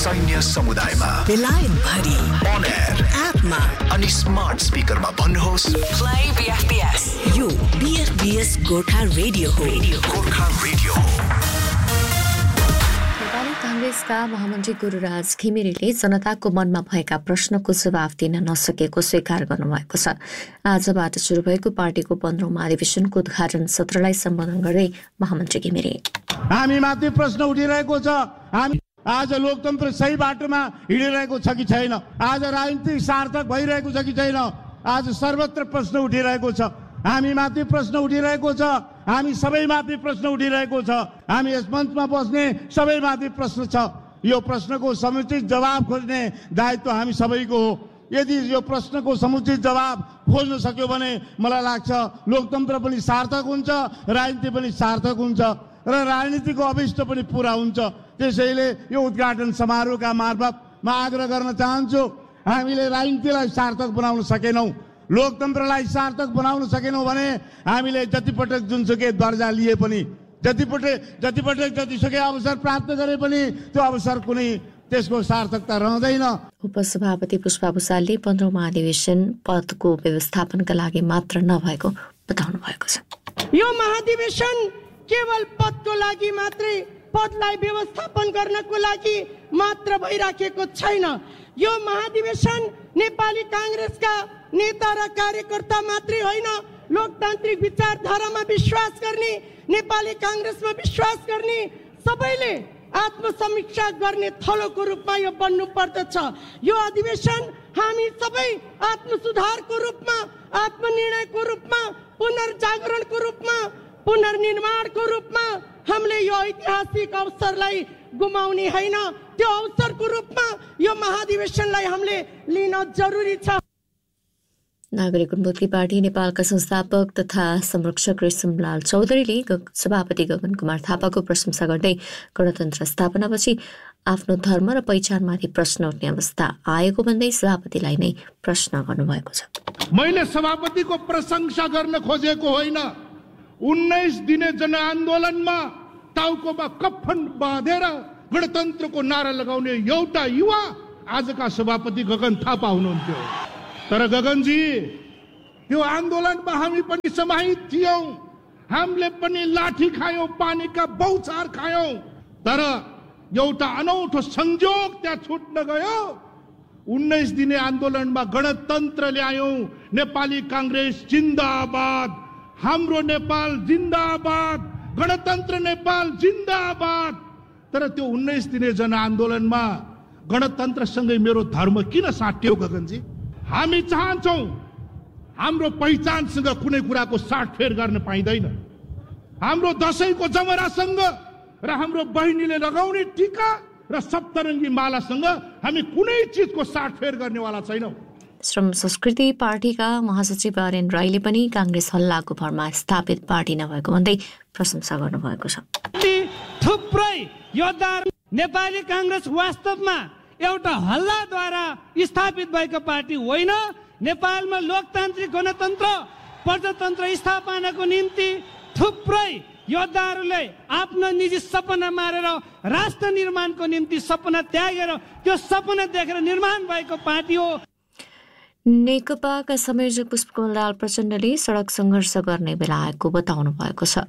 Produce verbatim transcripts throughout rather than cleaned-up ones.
सैन्य समुदायमा बेलायत भरि on air एपमा अनि स्मार्ट स्पिकरमा भन्नुहोस् प्ले बीएफपीएस। यो बीएफपीएस गोर्खा रेडियो हो। गोर्खा रेडियो हो। नेपाली कांग्रेसका महामन्त्री गुरुराज घिमिरेले जनताको मनमा भएका प्रश्नको जवाफ दिन नसकेको स्वीकार गर्नुभएको छ। आजबाट सुरु भएको पार्टीको पन्ध्रौं महाधिवेशनको उद्घाटन सत्रलाई सम्बोधन गर्दै महामन्त्री घिमिरे हामी माथि प्रश्न उठिरहेको छ, हामी आज लोकतन्त्र सही बाटोमा हिँडिरहेको छ कि छैन, आज राजनीति सार्थक भइरहेको छ कि छैन, आज सर्वत्र प्रश्न उठिरहेको छ, हामी माथि प्रश्न उठिरहेको छ, हामी सबैमाथि प्रश्न उठिरहेको छ, हामी यस मञ्चमा बस्ने सबैमाथि प्रश्न छ। यो प्रश्नको समुचित जवाब खोज्ने दायित्व हामी सबैको हो। यदि यो प्रश्नको समुचित जवाब खोज्न सक्यो भने मलाई लाग्छ लोकतन्त्र पनि सार्थक हुन्छ, राजनीति पनि सार्थक हुन्छ र राजनीतिको अभिष्ट पनि पूरा हुन्छ। त्यसैले यो उद्घाटन समारोहका मार्फत म आग्रह गर्न चाहन्छु, हामीले राजनीतिलाई सार्थक बनाउन सकेनौँ, लोकतन्त्रलाई सार्थक बनाउन सकेनौँ भने हामीले जतिपटक जुनसुकै दर्जा लिए पनि, जतिपटक जतिपटक जतिसुकै अवसर प्राप्त गरे पनि त्यो अवसर कुनै त्यसको सार्थकता रहँदैन। उपसभापति पुष्पा भुसालले पन्ध्रौं महाधिवेशन पदको व्यवस्थापनका लागि मात्र नभएको बताउनु भएको छ। यो महाधिवेशन केवल पदको लागि मात्रै, पदलाई व्यवस्थापन गर्नको लागि मात्र भइराखेको छैन। यो महाधिवेशन नेपाली कांग्रेसका नेता र कार्यकर्ता मात्रै होइन, लोकतान्त्रिक विचारधारामा विश्वास गर्ने, नेपाली कांग्रेसमा विश्वास गर्ने सबैले आत्मसमीक्षा गर्ने थलोको रूपमा यो बन्नु पर्दछ। यो अधिवेशन हामी सबै आत्मसुधारको रूपमा, आत्मनिर्णयको रूपमा, पुनर्जागरणको रूपमा, पुनर्निर्माणको रूपमा हामीले यो ऐतिहासिक अवसरलाई गुमाउने होइन, त्यो अवसरको रूपमा यो महाधिवेशनलाई हामीले लिन जरुरी छ। नागरिक उन्मुक्ति पार्टी नेपालका संस्थापक तथा संरक्षक रेशमलाल चौधरीले सभापति गगन कुमार थापाको प्रशंसा गर्दै गणतन्त्र स्थापनापछि आफ्नो धर्म र पहिचानमाथि प्रश्न उठ्ने अवस्था आएको भन्दै सभापतिलाई नै प्रश्न गर्नुभएको छ। मैले सभापतिको प्रशंसा गर्न खोजेको होइन, उन्नाइस दिने जनआन्दोलनमा टाउकोमा कफन बाँधेर गणतन्त्रको नारा लगाउने एउटा युवा आजका सभापति गगन थापा हुनुहुन्थ्यो। तर गगनजी, त्यो आन्दोलनमा हामी पनि समाहित थियौं, हामीले पनि लाठी खायौं, पानीका बौछार खायौं, तर एउटा अनौठो संयोग त्यहाँ छुट्न गयो। उन्नाइस दिने आन्दोलनमा गणतन्त्र ल्यायौं, नेपाली कांग्रेस जिन्दाबाद, हाम्रो नेपाल जिन्दाबाद, गणतन्त्र नेपाल जिन्दाबाद। तर त्यो उन्नाइस दिने जनआन्दोलनमा गणतन्त्रसँगै मेरो धर्म किन साट्यो गगनजी? हामी चाहन्छौं हाम्रो पहिचानसँग कुनै कुराको साटफेर गर्न पाइँदैन। हाम्रो दशैंको जमरासँग र हाम्रो बहिनीले लगाउने टीका र सप्तरङ्गी मालासँग हामी कुनै चिजको साटफेर गर्नेवाला छैनौं। श्रम संस्कृति पार्टीका महासचिव आर्यन राईले पनि कांग्रेस हल्लाको भरमा स्थापित पार्टी नभएको भन्दै प्रशंसा गर्नुभएको छ। थुप्रै योद्धाहरू नेपाली कांग्रेस वास्तवमा एउटा हल्लाद्वारा स्थापित भएको पार्टी होइन। नेपालमा लोकतान्त्रिक गणतन्त्र प्रजातन्त्र स्थापनाको निम्ति थुप्रै योद्धाहरूले आफ्नो निजी सपना मारेर राष्ट्र निर्माणको निम्ति सपना त्यागेर त्यो सपना देखेर निर्माण भएको पार्टी हो। नेकपाका संयोजक पुष्पकमल प्रचण्डले सडक सङ्घर्ष गर्ने बेला आएको बताउनु भएको छ।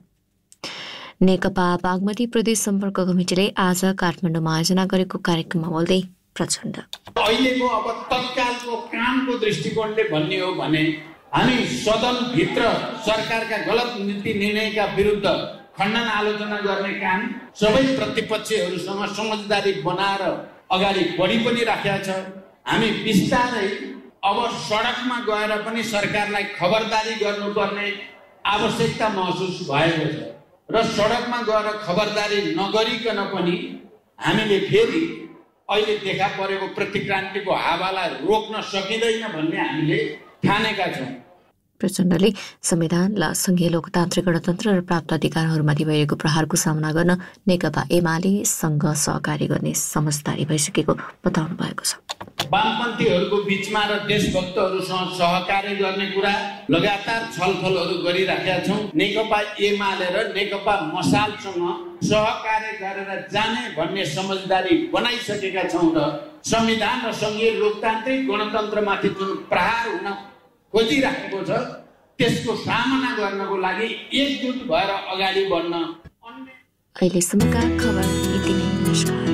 नेकपा बागमती प्रदेश सम्पर्क कमिटीले आज काठमाडौँमा आयोजना गरेको कार्यक्रममा बोल्दै प्रचण्ड अहिलेको अब तत्कालको कामको दृष्टिकोणले भन्ने हो भने हामी सदनभित्र सरकारका गलत नीति निर्णयका विरुद्ध खण्डन आलोचना गर्ने काम सबै प्रतिपक्षहरूसँग समझदारी बनाएर अगाडि बढी पनि राखेका छ। हामी बिस्तारै अब सडकमा गएर पनि सरकारलाई खबरदारी गर्नुपर्ने आवश्यकता महसुस भएको छ र सडकमा गएर खबरदारी नगरिकन पनि हामीले फेरि अहिले देखा परेको प्रतिक्रान्तिको हावालाई रोक्न सकिँदैन भन्ने हामीले ठानेका छौँ। प्रचण्डले संविधान र संघीय लोकतान्त्रिक गणतन्त्र र प्राप्त अधिकारहरूमाथि भइरहेको प्रहारको सामना गर्न नेकपा एमालेसँग सहकारी गर्ने समझदारी भइसकेको बताउनु भएको छ। वामपन्थीहरूको बीचमा र देशभक्तहरूसँग सहकार्य गर्ने कुरा लगातार छलफलहरू गरिराखेका छौँ। नेकपा एमाले र नेकपा मसालसँग सहकार्य गरेर जाने भन्ने समझदारी बनाइसकेका छौँ र संविधान र सङ्घीय लोकतान्त्रिक गणतन्त्रमाथि जुन प्रहार हुन खोजिराखेको छ त्यसको सामना गर्नको लागि एकजुट भएर अगाडि बढ्न। अहिलेसम्मका खबर यति नै। नमस्कार।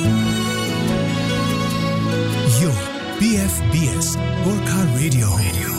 यो B F B S Gorkha radio.